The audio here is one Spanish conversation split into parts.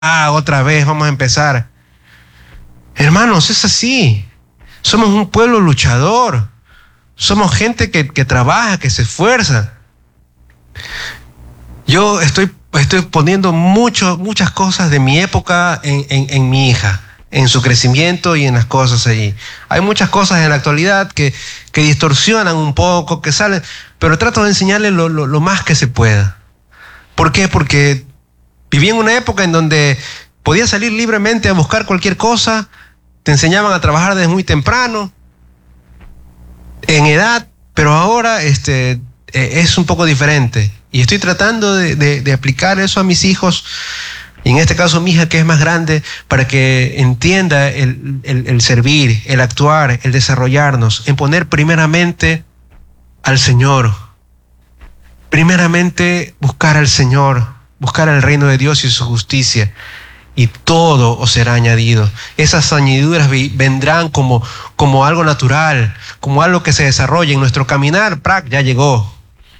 otra vez vamos a empezar. Hermanos, es así. Somos un pueblo luchador. Somos gente que trabaja, que se esfuerza. Yo estoy poniendo muchas cosas de mi época en mi hija, en su crecimiento y en las cosas allí. Hay muchas cosas en la actualidad que distorsionan un poco, que salen, pero trato de enseñarle lo más que se pueda. ¿Por qué? Porque viví en una época en donde podías salir libremente a buscar cualquier cosa, te enseñaban a trabajar desde muy temprano, en edad, pero ahora es un poco diferente. Y estoy tratando de aplicar eso a mis hijos, y en este caso mi hija, que es más grande, para que entienda el servir, el actuar, el desarrollarnos, en poner primeramente al Señor. Primeramente buscar al Señor, buscar el reino de Dios y su justicia, y todo os será añadido. Esas añadiduras vendrán como algo natural, como algo que se desarrolla en nuestro caminar. Ya llegó.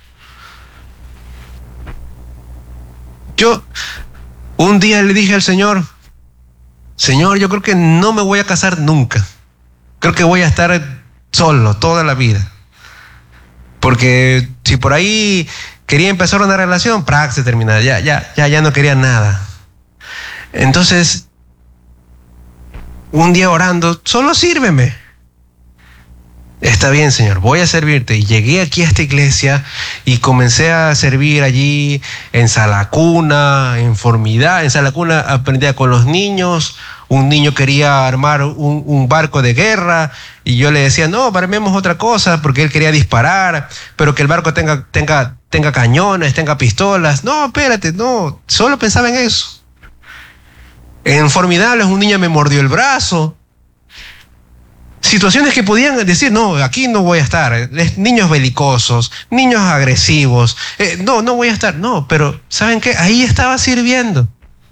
Yo un día le dije al Señor, yo creo que no me voy a casar nunca. Creo que voy a estar solo toda la vida. Porque si por ahí quería empezar una relación, se terminaba. Ya no quería nada. Entonces, un día orando, solo sírveme. Está bien, Señor, voy a servirte. Y llegué aquí a esta iglesia y comencé a servir allí en Salacuna, en Formidad. En Salacuna aprendía con los niños. Un niño quería armar un barco de guerra y yo le decía, no, armemos otra cosa, porque él quería disparar, pero que el barco tenga cañones, tenga pistolas. No, espérate, no, solo pensaba en eso. En Formidables un niño me mordió el brazo. Situaciones que podían decir, no, aquí no voy a estar. Niños belicosos, niños agresivos. No voy a estar. No, pero ¿saben qué? Ahí estaba sirviendo.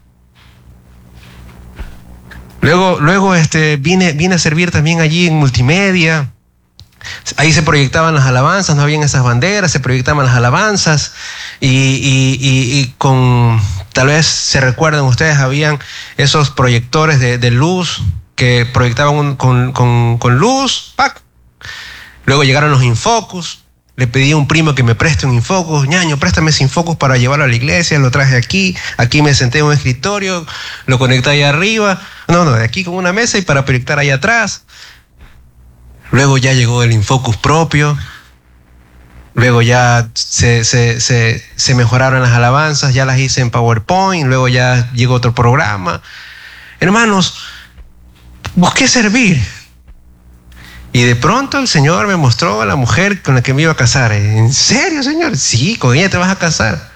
Luego vine a servir también allí en multimedia. Ahí se proyectaban las alabanzas, no habían esas banderas, se proyectaban las alabanzas y con, tal vez se recuerdan ustedes, habían esos proyectores de luz que proyectaban con luz. ¡Pac! Luego llegaron los infocus. Le pedí a un primo que me preste un infocus. Ñaño, préstame ese infocus para llevarlo a la iglesia. Lo traje aquí. Aquí me senté en un escritorio. Lo conecté ahí arriba. De aquí con una mesa y para proyectar ahí atrás. Luego ya llegó el infocus propio. Luego ya se mejoraron las alabanzas. Ya las hice en PowerPoint. Luego ya llegó otro programa. Hermanos, busqué servir. Y de pronto el Señor me mostró a la mujer con la que me iba a casar. ¿En serio, Señor? Sí, con ella te vas a casar.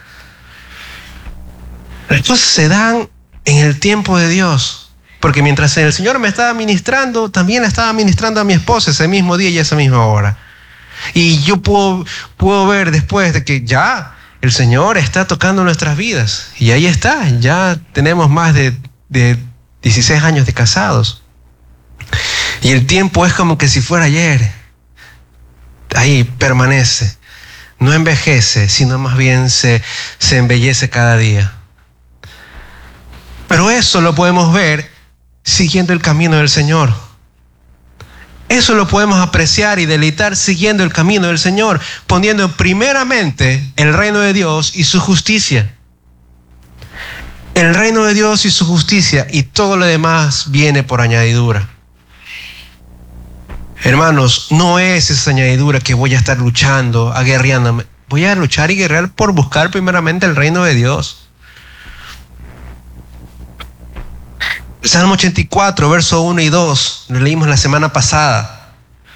Las cosas se dan en el tiempo de Dios. Porque mientras el Señor me estaba ministrando, también la estaba ministrando a mi esposa ese mismo día y esa misma hora. Y yo puedo ver después de que ya el Señor está tocando nuestras vidas. Y ahí está, ya tenemos más de 16 años de casados. Y el tiempo es como que si fuera ayer. Ahí permanece. No envejece, sino más bien se embellece cada día. Pero eso lo podemos ver siguiendo el camino del Señor. Eso lo podemos apreciar y deleitar siguiendo el camino del Señor, poniendo primeramente el reino de Dios y su justicia. El reino de Dios y su justicia, y todo lo demás viene por añadidura. Hermanos, no es esa añadidura que voy a estar luchando, aguerriándome. Voy a luchar y guerrear por buscar primeramente el reino de Dios. El Salmo 84, verso 1 y 2, lo leímos la semana pasada.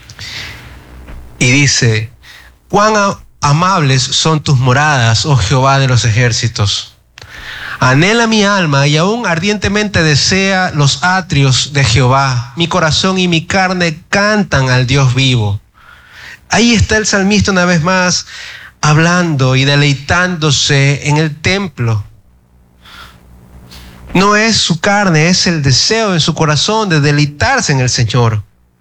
Y dice, cuán amables son tus moradas, oh Jehová de los ejércitos. Anhela mi alma y aún ardientemente desea los atrios de Jehová. Mi corazón y mi carne cantan al Dios vivo. Ahí está el salmista una vez más hablando y deleitándose en el templo. No es su carne, es el deseo en su corazón de deleitarse en el Señor.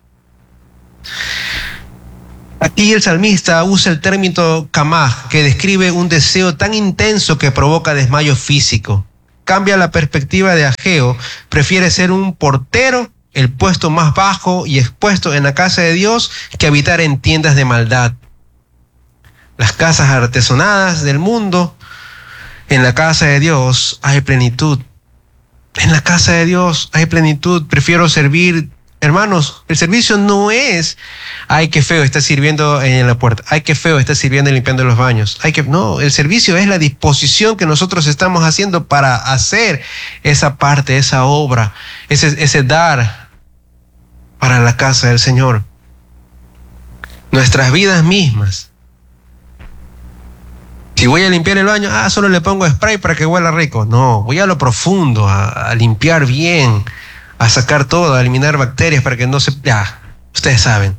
Aquí el salmista usa el término kamaj, que describe un deseo tan intenso que provoca desmayo físico. cambia la perspectiva de Ageo, prefiere ser un portero, el puesto más bajo y expuesto en la casa de Dios, que habitar en tiendas de maldad. Las casas artesonadas del mundo, en la casa de Dios hay plenitud. En la casa de Dios hay plenitud. Prefiero servir. Hermanos, el servicio no es, ay, qué feo está sirviendo en la puerta, ay, qué feo está sirviendo y limpiando los baños. No, el servicio es la disposición que nosotros estamos haciendo para hacer esa parte, esa obra, ese dar para la casa del Señor. Nuestras vidas mismas. Si voy a limpiar el baño, solo le pongo spray para que huela rico. No, voy a lo profundo, a limpiar bien, a sacar todo, a eliminar bacterias para que no se... ustedes saben.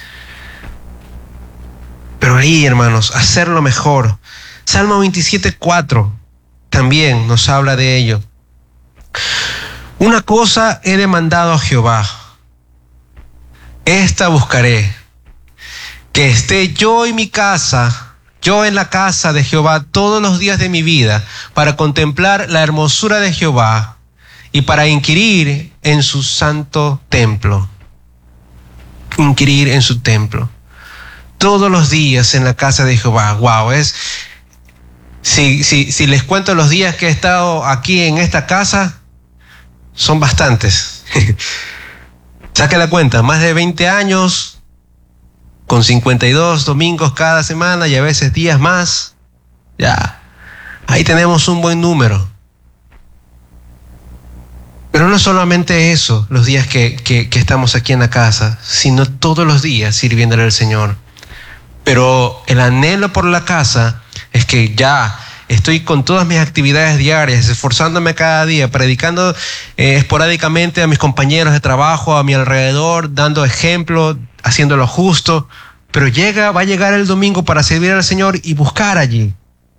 Pero ahí, hermanos, hacerlo mejor. Salmo 27:4 también nos habla de ello. Una cosa he demandado a Jehová, esta buscaré, que esté yo en mi casa, yo en la casa de Jehová todos los días de mi vida, para contemplar la hermosura de Jehová y para inquirir en su santo templo. Inquirir en su templo. Todos los días en la casa de Jehová. Wow, si les cuento los días que he estado aquí en esta casa, son bastantes. Saque la cuenta, más de 20 años, con 52 domingos cada semana y a veces días más. Ya, ahí tenemos un buen número. Pero no solamente eso, los días que estamos aquí en la casa, sino todos los días sirviéndole al Señor. Pero el anhelo por la casa es que ya estoy con todas mis actividades diarias, esforzándome cada día, predicando esporádicamente a mis compañeros de trabajo, a mi alrededor, dando ejemplo, haciendo lo justo. Pero va a llegar el domingo para servir al Señor y buscar allí.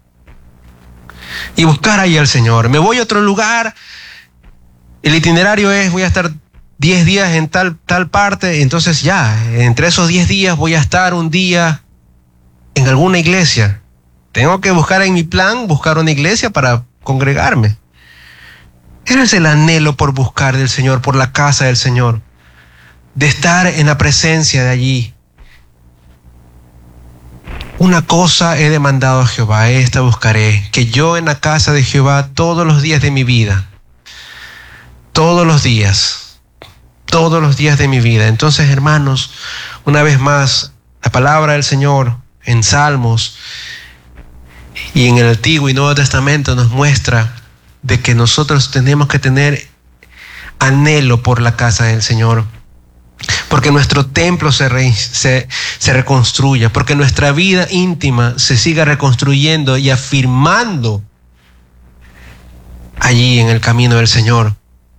Y buscar allí al Señor. Me voy a otro lugar. El itinerario es, voy a estar 10 días en tal parte. Entonces entre esos 10 días voy a estar un día en alguna iglesia. Tengo que buscar en mi plan, buscar una iglesia para congregarme. Ese es el anhelo por buscar del Señor, por la casa del Señor. De estar en la presencia de allí. Una cosa he demandado a Jehová, esta buscaré, que yo en la casa de Jehová todos los días de mi vida. Todos los días de mi vida. Entonces, hermanos, una vez más, la palabra del Señor en Salmos y en el Antiguo y Nuevo Testamento nos muestra de que nosotros tenemos que tener anhelo por la casa del Señor. Porque nuestro templo se reconstruya, porque nuestra vida íntima se siga reconstruyendo y afirmando allí en el camino del Señor,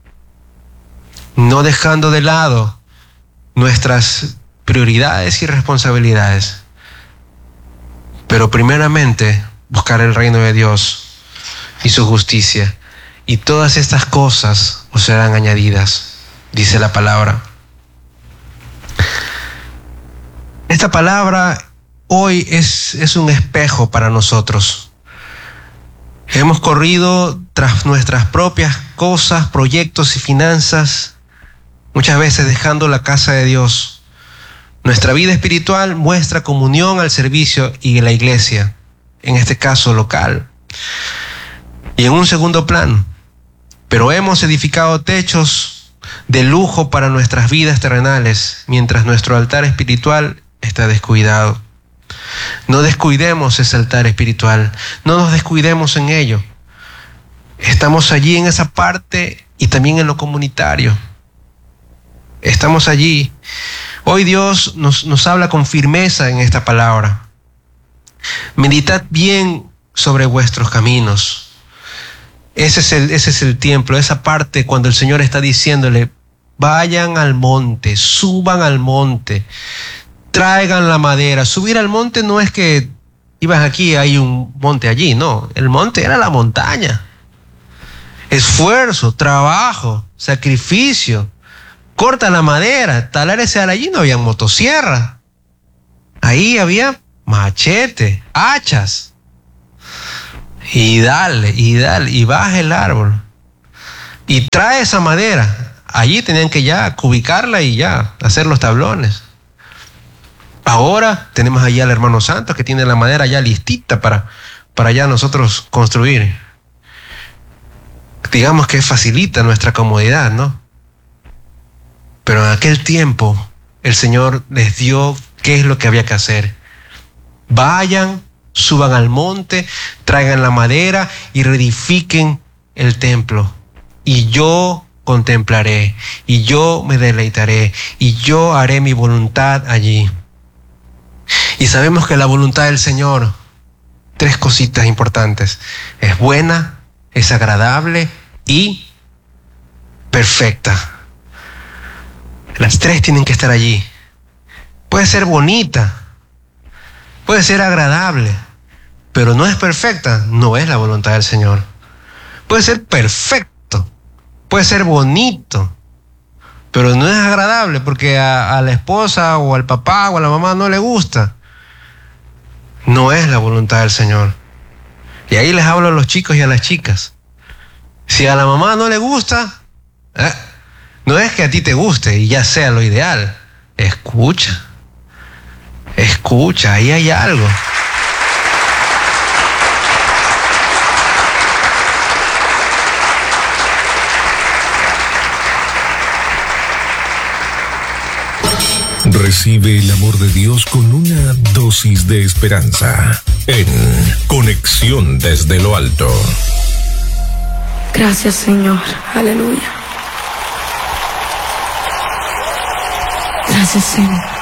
no dejando de lado nuestras prioridades y responsabilidades, pero primeramente buscar el reino de Dios y su justicia, y todas estas cosas os serán añadidas, dice la palabra. Esta palabra hoy es un espejo para nosotros. Hemos corrido tras nuestras propias cosas, proyectos y finanzas, muchas veces dejando la casa de Dios. Nuestra vida espiritual muestra comunión al servicio y la iglesia, en este caso local. Y en un segundo plano, pero hemos edificado techos de lujo para nuestras vidas terrenales, mientras nuestro altar espiritual está descuidado. No descuidemos ese altar espiritual, no nos descuidemos en ello. Estamos allí en esa parte y también en lo comunitario. Estamos allí. Hoy Dios nos habla con firmeza en esta palabra. Meditad bien sobre vuestros caminos. Ese es el tiempo, esa parte cuando el Señor está diciéndole, vayan al monte, suban al monte, traigan la madera. Subir al monte no es que ibas aquí, hay un monte allí, no. El monte era la montaña. Esfuerzo, trabajo, sacrificio. Corta la madera, talar ese allí no había motosierra. Ahí había machete, hachas. y dale, y baja el árbol. Y trae esa madera. Allí tenían que ya cubicarla y ya hacer los tablones. Ahora tenemos allá al hermano Santos que tiene la madera ya listita para ya nosotros construir. Digamos que facilita nuestra comodidad, ¿no? Pero en aquel tiempo el Señor les dio qué es lo que había que hacer. Vayan, suban al monte, traigan la madera y reedifiquen el templo. Y yo contemplaré, y yo me deleitaré, y yo haré mi voluntad allí. Y sabemos que la voluntad del Señor, 3 cositas importantes: es buena, es agradable y perfecta. Las 3 tienen que estar allí. Puede ser bonita, puede ser agradable, pero no es perfecta, no es la voluntad del Señor. Puede ser perfecto, puede ser bonito, pero no es agradable porque a la esposa o al papá o a la mamá no le gusta. No es la voluntad del Señor. Y ahí les hablo a los chicos y a las chicas. Si a la mamá no le gusta, no es que a ti te guste y ya sea lo ideal. Escucha, ahí hay algo. Recibe el amor de Dios con una dosis de esperanza en Conexión desde lo Alto. Gracias, Señor. Aleluya. Gracias, Señor.